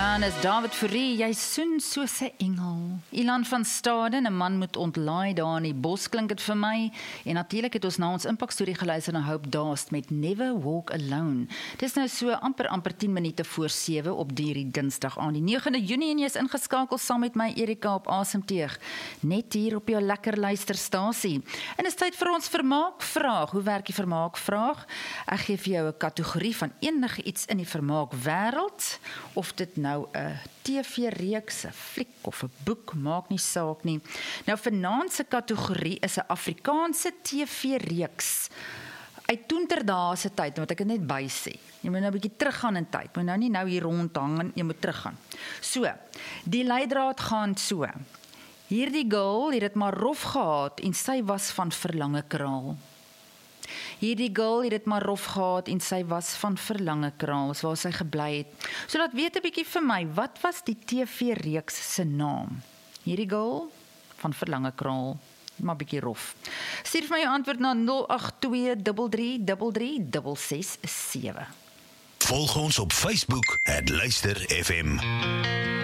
Dan is David Fourie, jy soen soos 'n engel. Ilan van Staden, 'n man moet ontlaai daar in die bos, klink dit vir my. En natuurlik het ons na ons impakstorie geluister na Hope Daast met Never Walk Alone. Dis nou so amper 10 minute voor 7 op die Dinsdag aan die 9de Junie en jy is ingeskakel saam met my Erika op Asemteug. Net hier op jou lekker luisterstasie. En is tyd vir ons vermaakvraag. Hoe werk die vermaakvraag? Ek gee vir jou 'n kategorie van enige iets in die vermaakwêreld, of dit nou 'n TV-reeks, 'n fliek of 'n boek, maak nie saak nie. Nou vanaand se kategorie is 'n Afrikaanse TV-reeks uit toenterdae se tyd, wat ek het net by sê. Jy moet nou 'n bietjie teruggaan in tyd. Moet nou nie nou hier rondhang en jy moet teruggaan. So, die leidraad gaan so. Hierdie girl het dit maar rof gehad en sy was van verlange kraal. Hierdie girl het dit maar rof gehad en sy was van verlange kraal, waar sy gebly het. So laat weet 'n bietjie vir my, wat was die TV-reeks se naam? Hierdie girl van verlange kraal, maar bietjie rof. Stuur vir my jou antwoord na 08233336667. Volg ons op Facebook @luisterfm.